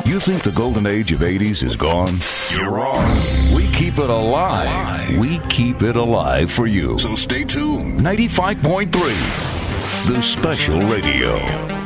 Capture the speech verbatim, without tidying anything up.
You think the golden age of eighties is gone? You're wrong. We keep it alive. We keep it alive for you. So stay tuned. ninety-five point three, The Special Radio.